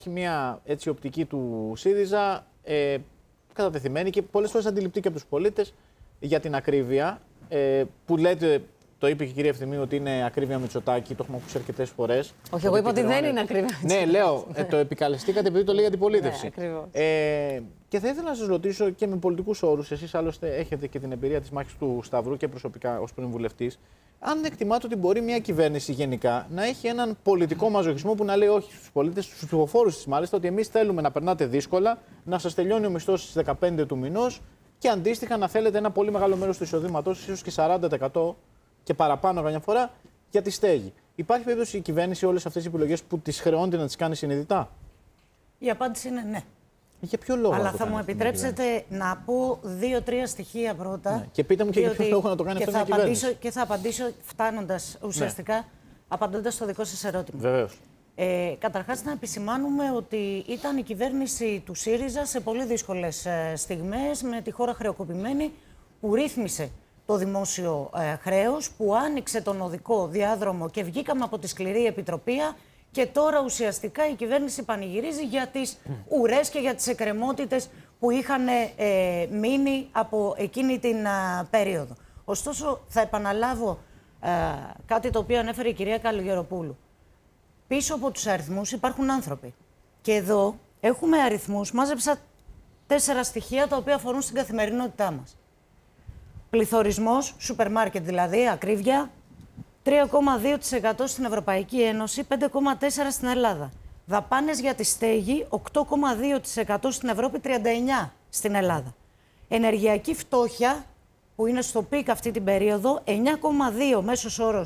Έχει μια έτσι οπτική του ΣΥΡΙΖΑ κατατεθειμένη και πολλές φορές αντιληπτή και από τους πολίτες για την ακρίβεια που λέτε, το είπε και η κυρία Ευθυμίου ότι είναι ακρίβεια Μητσοτάκη, το έχουμε ακούσει αρκετές φορές. Όχι, εγώ είπα ότι δεν είναι ακρίβεια. Ναι, λέω, το επικαλεστήκατε επειδή το λέει η αντιπολίτευση. Ναι, ακριβώς. Και θα ήθελα να σας ρωτήσω και με πολιτικούς όρους, εσείς άλλωστε έχετε και την εμπειρία της μάχης του Σταυρού και προσωπικά ως πρώην βουλευτής, αν εκτιμάτε ότι μπορεί μια κυβέρνηση γενικά να έχει έναν πολιτικό μαζοχισμό που να λέει όχι στους πολίτες, στους ψηφοφόρους της μάλιστα, ότι εμείς θέλουμε να περνάτε δύσκολα, να σας τελειώνει ο μισθός στις 15 του μηνός και αντίστοιχα να θέλετε ένα πολύ μεγάλο μέρος του εισοδήματος, ίσως και 40% και παραπάνω καμιά φορά, για τη στέγη. Υπάρχει περίπτωση η κυβέρνηση όλες αυτές τις επιλογές που τις χρεώνεται να τις κάνει συνειδητά? Η απάντηση είναι ναι. Για ποιο λόγο? Αλλά θα μου επιτρέψετε να πω 2-3 στοιχεία πρώτα. Ναι. Και πείτε μου και για ποιο λόγο να το κάνει αυτό η κυβέρνηση. Και θα απαντήσω φτάνοντας ουσιαστικά, απαντώντας στο δικό σας ερώτημα. Βεβαίως. Καταρχάς, να επισημάνουμε ότι ήταν η κυβέρνηση του ΣΥΡΙΖΑ σε πολύ δύσκολες στιγμές, με τη χώρα χρεοκοπημένη, που ρύθμισε το δημόσιο χρέος, που άνοιξε τον οδικό διάδρομο και βγήκαμε από τη σκληρή επιτροπία. Και τώρα ουσιαστικά η κυβέρνηση πανηγυρίζει για τις ουρές και για τις εκκρεμότητες που είχαν μείνει από εκείνη την περίοδο. Ωστόσο, θα επαναλάβω κάτι το οποίο ανέφερε η κυρία Καλογεροπούλου. Πίσω από τους αριθμούς υπάρχουν άνθρωποι. Και εδώ έχουμε αριθμούς, μάζεψα 4 στοιχεία τα οποία αφορούν στην καθημερινότητά μας. Πληθωρισμός, σούπερ μάρκετ δηλαδή, ακρίβεια, 3,2% στην Ευρωπαϊκή Ένωση, 5,4% στην Ελλάδα. Δαπάνες για τη στέγη, 8,2% στην Ευρώπη, 39% στην Ελλάδα. Ενεργειακή φτώχεια, που είναι στο πικ αυτή την περίοδο, 9,2% μέσος όρος